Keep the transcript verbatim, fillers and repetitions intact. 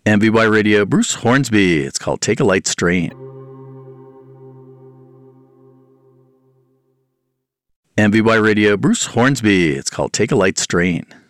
M V Y Radio, Bruce Hornsby. It's called Take a Light Strain. M V Y Radio, Bruce Hornsby. It's called Take a Light Strain.